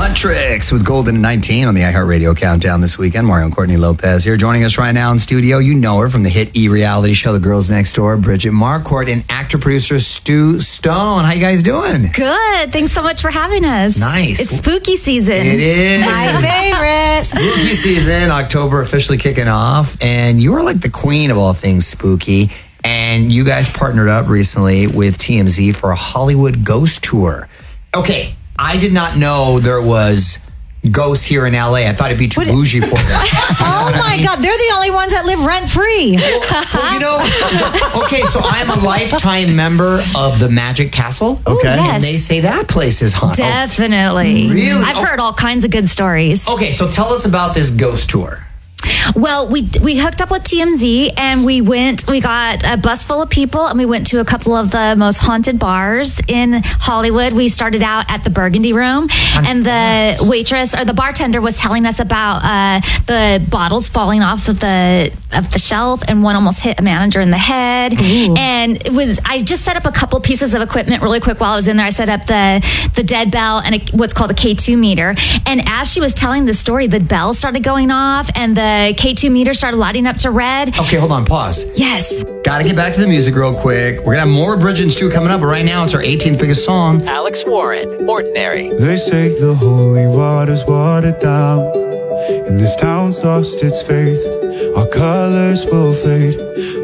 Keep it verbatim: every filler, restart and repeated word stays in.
Tricks with Golden nineteen on the iHeartRadio Countdown this weekend. Mario and Courtney Lopez here joining us right now in studio. You know her from the hit E-reality show, The Girls Next Door, Bridget Marquardt, and actor-producer Stu Stone. How you guys doing? Good. Thanks so much for having us. Nice. It's spooky season. It is. My favorite. Spooky season, October officially kicking off, and you are like the queen of all things spooky, and you guys partnered up recently with T M Z for a Hollywood ghost tour. Okay, I did not know there was ghosts here in L A. I thought it'd be too bougie for them. Oh my God, they're the only ones that live rent free. Well, well, you know, okay, so I'm a lifetime member of the Magic Castle. Okay. Yes. And they say that place is haunted. Definitely. Really? I've Oh. heard all kinds of good stories. Okay, so tell us about this ghost tour. Well, we we hooked up with T M Z and we went, we got a bus full of people and we went to a couple of the most haunted bars in Hollywood. We started out at the Burgundy Room and the waitress or the bartender was telling us about uh, the bottles falling off of the of the shelf and one almost hit a manager in the head. Ooh. And it was, I just set up a couple pieces of equipment really quick while I was in there. I set up the, the dead bell and a, what's called a K two meter. And as she was telling the story, the bell started going off and the K two meter started lighting up to red. Okay, hold on, pause. Yes. Gotta get back to the music real quick. We're gonna have more Bridget and Stu coming up, but right now it's our eighteenth biggest song. Alex Warren, Ordinary. They say the holy water's watered down, and this town's lost its faith. Our colors will fade.